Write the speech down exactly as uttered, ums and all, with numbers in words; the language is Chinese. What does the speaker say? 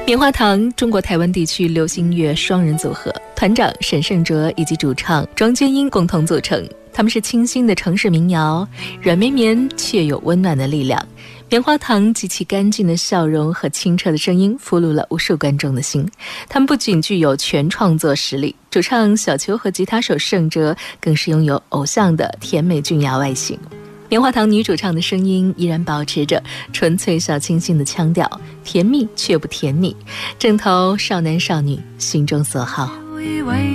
棉花糖，中国台湾地区流行音乐双人组合，团长沈圣哲以及主唱庄娟英共同组成。他们是清新的城市民谣，软绵绵却有温暖的力量。棉花糖极其干净的笑容和清澈的声音俘虏了无数观众的心。他们不仅具有全创作实力，主唱小球和吉他手圣哲更是拥有偶像的甜美俊雅外形。棉花糖女主唱的声音依然保持着纯粹小清新的腔调，甜蜜却不甜腻，正投少男少女心中所好。